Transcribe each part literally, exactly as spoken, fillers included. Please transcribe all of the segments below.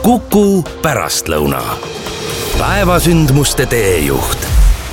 Kuku pärastlõuna. Päevasündmuste teejuht.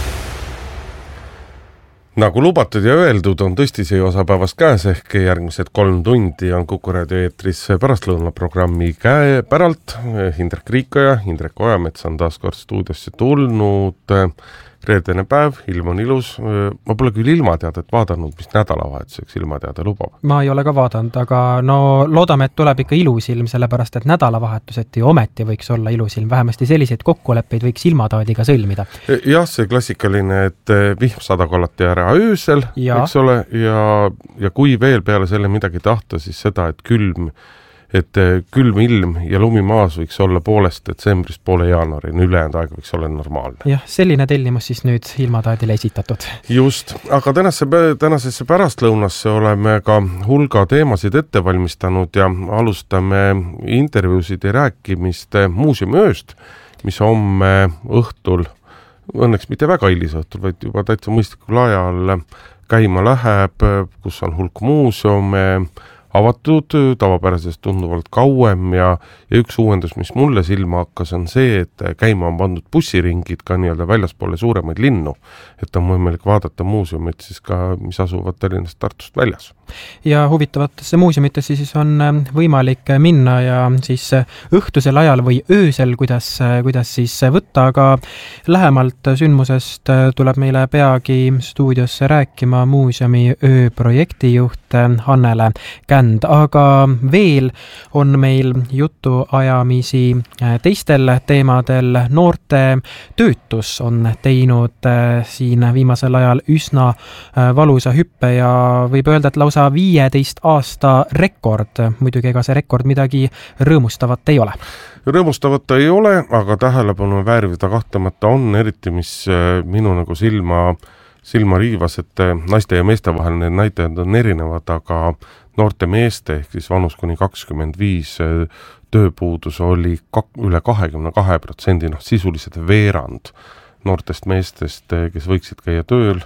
Nagu lubatud ja öeldud, on tõesti see osa päevast käes ehk järgmised kolm tundi on Kuku raadio eetris pärastlõuna programmi käe päralt. Hindrek Riikoja, Hindrek Ojamets on taas kord stuudiosse tulnud. Reedene päev, ilm on ilus. Ma pole küll ilmateadet vaadanud, mis nädalavahetuseks ilmateade lubab. Ma ei ole ka vaadanud, aga no loodame, et tuleb ikka ilus ilm, sellepärast et nädalavahetuseti ometi võiks olla ilus ilm. Vähemasti selliseid kokkuleppeid võiks ilmataadiga sõlmida. Jah, see klassikaline, et vihm sada kolati ära öösel, ja. Eks ole, ja, ja kui veel peale selle midagi tahta, siis seda, et külm et külm ilm ja lumimaas võiks olla poolest detsembrist poole jaanuarini, ülejäänud aeg võiks olla normaalne. Jah, selline tellimus siis nüüd ilmataadile esitatud. Just, aga tänase, tänasesse pärastlõunasse oleme ka hulga teemasid ette valmistanud ja alustame intervjuusid ja rääkimist muuseumiööst, mis homme õhtul, õnneks mitte väga hilis õhtul, vaid juba täitsa mõistlikul ajal käima läheb, kus on hulk muuseume, avatud tavapärasest tunduvalt kauem ja, ja üks uuendus, mis mulle silma hakkas, on see, et käima on pandud bussiringid ka nii-öelda väljaspoole suuremaid linnu, et on võimalik vaadata muuseumit siis ka, mis asuvad Tallinnast Tartust väljas. Ja huvitavatesse muuseumitesse siis on võimalik minna ja siis õhtusel ajal või öösel, kuidas, kuidas siis võtta, aga lähemalt sündmusest tuleb meile peagi stuudiosse rääkima muuseumi ööprojektijuht Hannele Känd, aga veel on meil jutuajamisi teistel teemadel. Noorte töötus on teinud siin viimasel ajal üsna valusa hüppe ja võib öelda, et lausa viieteist aasta rekord. Muidugi ega see rekord midagi rõõmustavat ei ole. Rõõmustavat ei ole, aga tähelepanu väärivda kahtlemata on, eriti mis minu nagu silma, silma riivas, et naiste ja meeste vahel need näitajad on erinevad, aga noorte meeste ehk siis vanus kuni kakskümmend viis tööpuudus oli kak, üle kahekümne kahe protsendi, noh sisuliselt veerand noortest meestest, kes võiksid käia tööl,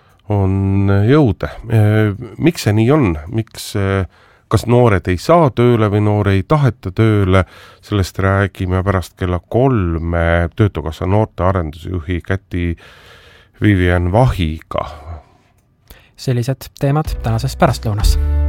on jõude. Miks see nii on? Miks, kas noored ei saa tööle või noore ei taheta tööle? Sellest räägime pärast kella kolme Töötukassa noorte arendusjuhi Käti Vivian Vahiga. Sellised teemad tänases pärastlõunas.